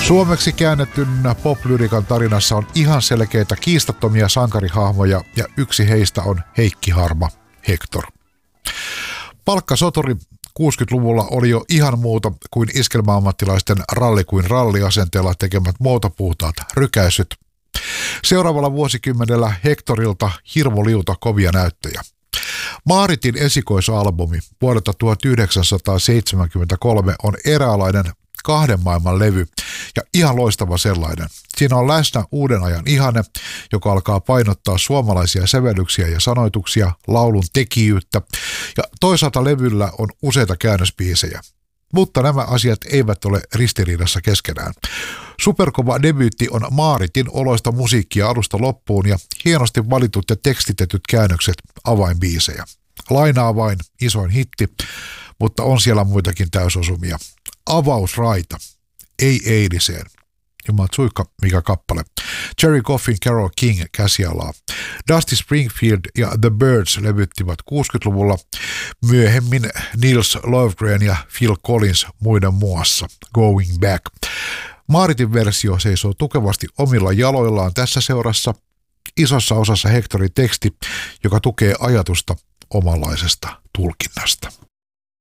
Suomeksi käännetyn pop-lyrikan tarinassa on ihan selkeitä kiistattomia sankarihahmoja ja yksi heistä on Heikki Harma, Hector. Palkkasoturi 60-luvulla oli jo ihan muuta kuin iskelmäammattilaisten ralli kuin ralliasenteella tekemät muotopuhtaat rykäisyt. Seuraavalla vuosikymmenellä Hectorilta hirmuliuta kovia näyttöjä. Maaritin esikoisalbumi vuodelta 1973 on eräänlainen kahden maailman levy ja ihan loistava sellainen. Siinä on läsnä uuden ajan ihanne, joka alkaa painottaa suomalaisia sävellyksiä ja sanoituksia, laulun tekijyyttä ja toisaalta levyllä on useita käännösbiisejä. Mutta nämä asiat eivät ole ristiriidassa keskenään. Superkova debyytti on Maaritin oloista musiikkia alusta loppuun ja hienosti valitut ja tekstitetyt käännökset avainbiisejä. Lainaa vain isoin hitti, mutta on siellä muitakin täysosumia. Avausraita, ei eiliseen. Jumatsuikka, mikä kappale. Jerry Coffin, Carole King käsialaa. Dusty Springfield ja The Byrds levyttivät 60-luvulla, myöhemmin Nils Lofgren ja Phil Collins muiden muassa. Going Back. Maaritin versio seisoo tukevasti omilla jaloillaan tässä seurassa. Isossa osassa Hectorin teksti, joka tukee ajatusta omanlaisesta tulkinnasta.